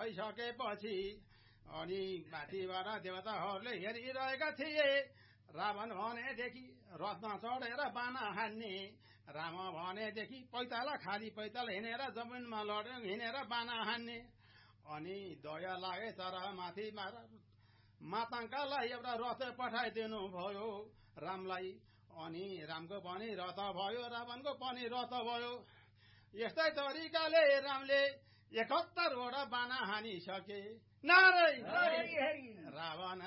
भइसकेपछि अनि माथिबाट देवताहरूले हेरिरहेका थिए रावण भनेदेखि रथमा चढेर बाना हान्ने राम भनेदेखि पैताला खाली पैताला हिँडेर जमिनमा लड्यो हिँडेर बाना हान्ने अनि दया लागे तर माथिबाट माताङ्कालाई एउटा रथ पठाइदिनु भयो रामलाई अनि रामको पनि रथ भयो रावणको पनि रथ भयो यस्तै तरिकाले रामले 71 वटा बाना हानिसके नारायण रावण